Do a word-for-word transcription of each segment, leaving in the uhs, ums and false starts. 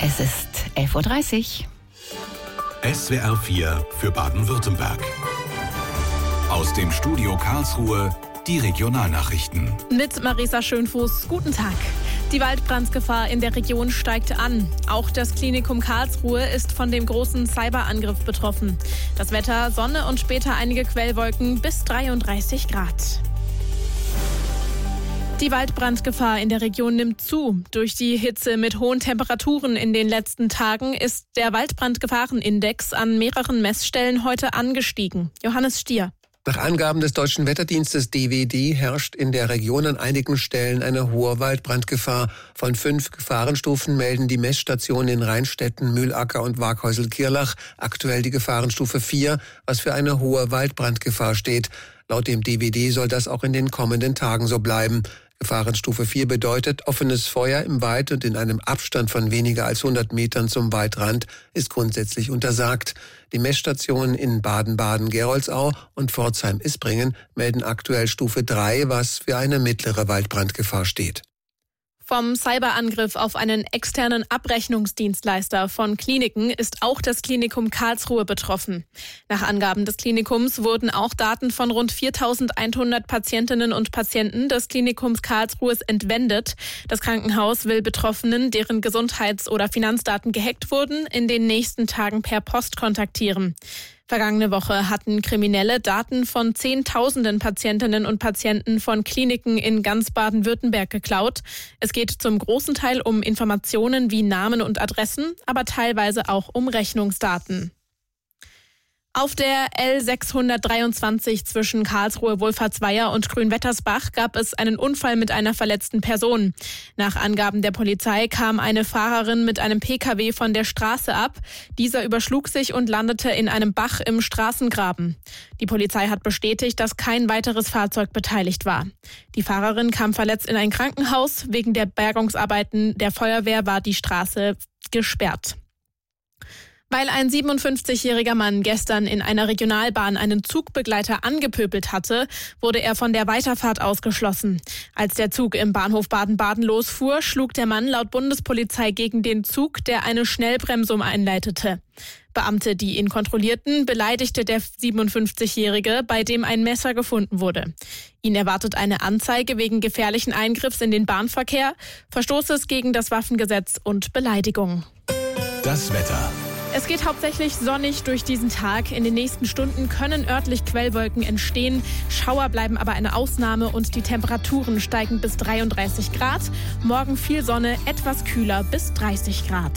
Es ist elf Uhr dreißig. S W R vier für Baden-Württemberg. Aus dem Studio Karlsruhe die Regionalnachrichten. Mit Marisa Schönfuß, guten Tag. Die Waldbrandgefahr in der Region steigt an. Auch das Klinikum Karlsruhe ist von dem großen Cyberangriff betroffen. Das Wetter, Sonne und später einige Quellwolken bis dreiunddreißig Grad. Die Waldbrandgefahr in der Region nimmt zu. Durch die Hitze mit hohen Temperaturen in den letzten Tagen ist der Waldbrandgefahrenindex an mehreren Messstellen heute angestiegen. Johannes Stier. Nach Angaben des Deutschen Wetterdienstes D W D herrscht in der Region an einigen Stellen eine hohe Waldbrandgefahr. Von fünf Gefahrenstufen melden die Messstationen in Rheinstetten, Mühlacker und Waghäusel-Kirlach aktuell die Gefahrenstufe vier, was für eine hohe Waldbrandgefahr steht. Laut dem D W D soll das auch in den kommenden Tagen so bleiben. Gefahrenstufe vier bedeutet, offenes Feuer im Wald und in einem Abstand von weniger als hundert Metern zum Waldrand ist grundsätzlich untersagt. Die Messstationen in Baden-Baden, Geroldsau und Pforzheim-Isbringen melden aktuell Stufe drei, was für eine mittlere Waldbrandgefahr steht. Vom Cyberangriff auf einen externen Abrechnungsdienstleister von Kliniken ist auch das Klinikum Karlsruhe betroffen. Nach Angaben des Klinikums wurden auch Daten von rund viertausendeinhundert Patientinnen und Patienten des Klinikums Karlsruhe entwendet. Das Krankenhaus will Betroffenen, deren Gesundheits- oder Finanzdaten gehackt wurden, in den nächsten Tagen per Post kontaktieren. Vergangene Woche hatten Kriminelle Daten von Zehntausenden Patientinnen und Patienten von Kliniken in ganz Baden-Württemberg geklaut. Es geht zum großen Teil um Informationen wie Namen und Adressen, aber teilweise auch um Rechnungsdaten. Auf der L sechshundertdreiundzwanzig zwischen Karlsruhe-Wolfertsweier und Grünwettersbach gab es einen Unfall mit einer verletzten Person. Nach Angaben der Polizei kam eine Fahrerin mit einem Pkw von der Straße ab. Dieser überschlug sich und landete in einem Bach im Straßengraben. Die Polizei hat bestätigt, dass kein weiteres Fahrzeug beteiligt war. Die Fahrerin kam verletzt in ein Krankenhaus. Wegen der Bergungsarbeiten der Feuerwehr war die Straße gesperrt. Weil ein siebenundfünfzigjähriger Mann gestern in einer Regionalbahn einen Zugbegleiter angepöbelt hatte, wurde er von der Weiterfahrt ausgeschlossen. Als der Zug im Bahnhof Baden-Baden losfuhr, schlug der Mann laut Bundespolizei gegen den Zug, der eine Schnellbremsung einleitete. Beamte, die ihn kontrollierten, beleidigte der siebenundfünfzigjährige, bei dem ein Messer gefunden wurde. Ihn erwartet eine Anzeige wegen gefährlichen Eingriffs in den Bahnverkehr, Verstoßes gegen das Waffengesetz und Beleidigung. Das Wetter. Es geht hauptsächlich sonnig durch diesen Tag. In den nächsten Stunden können örtlich Quellwolken entstehen. Schauer bleiben aber eine Ausnahme und die Temperaturen steigen bis dreiunddreißig Grad. Morgen viel Sonne, etwas kühler bis dreißig Grad.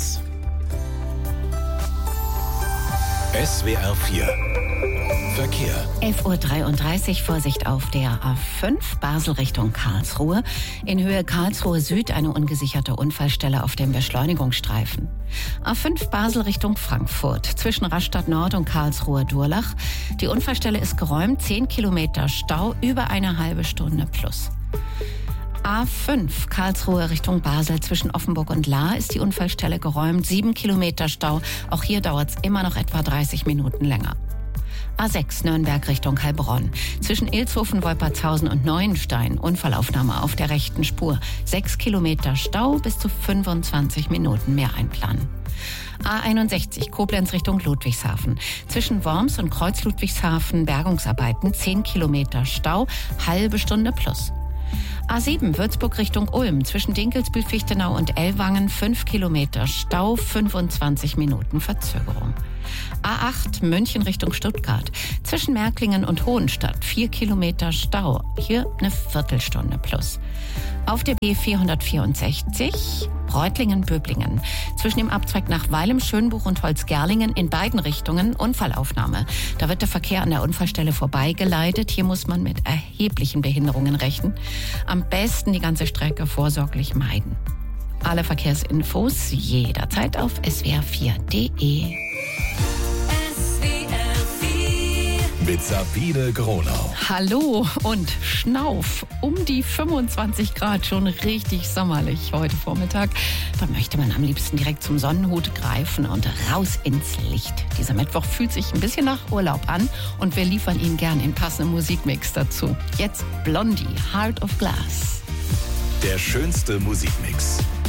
S W R vier Verkehr. elf Uhr dreiunddreißig, Vorsicht auf der A fünf, Basel Richtung Karlsruhe. In Höhe Karlsruhe Süd eine ungesicherte Unfallstelle auf dem Beschleunigungsstreifen. A fünf Basel Richtung Frankfurt, zwischen Rastatt Nord und Karlsruhe Durlach. Die Unfallstelle ist geräumt, zehn Kilometer Stau, über eine halbe Stunde plus. A fünf, Karlsruhe Richtung Basel, zwischen Offenburg und Lahr ist die Unfallstelle geräumt, sieben Kilometer Stau. Auch hier dauert es immer noch etwa dreißig Minuten länger. A sechs, Nürnberg Richtung Heilbronn. Zwischen Ilshofen, Wolpertshausen und Neuenstein, Unfallaufnahme auf der rechten Spur. Sechs Kilometer Stau, bis zu fünfundzwanzig Minuten mehr einplanen. A einundsechzig, Koblenz Richtung Ludwigshafen. Zwischen Worms und Kreuz Ludwigshafen, Bergungsarbeiten, zehn Kilometer Stau, halbe Stunde plus. A sieben, Würzburg Richtung Ulm, zwischen Dinkelsbühl, Fichtenau und Ellwangen, fünf Kilometer Stau, fünfundzwanzig Minuten Verzögerung. A acht, München Richtung Stuttgart, zwischen Märklingen und Hohenstadt, vier Kilometer Stau, hier eine Viertelstunde plus. Auf der B vierhundertvierundsechzig, Reutlingen-Böblingen, zwischen dem Abzweig nach Weilem, Schönbuch und Holzgerlingen in beiden Richtungen Unfallaufnahme. Da wird der Verkehr an der Unfallstelle vorbeigeleitet. Hier muss man mit erheblichen Behinderungen rechnen. Am besten die ganze Strecke vorsorglich meiden. Alle Verkehrsinfos jederzeit auf s w r vier punkt d e. Mit Sabine Gronau. Hallo und Schnauf. Um die fünfundzwanzig Grad, schon richtig sommerlich heute Vormittag. Da möchte man am liebsten direkt zum Sonnenhut greifen und raus ins Licht. Dieser Mittwoch fühlt sich ein bisschen nach Urlaub an und wir liefern Ihnen gern den passenden Musikmix dazu. Jetzt Blondie, Heart of Glass. Der schönste Musikmix.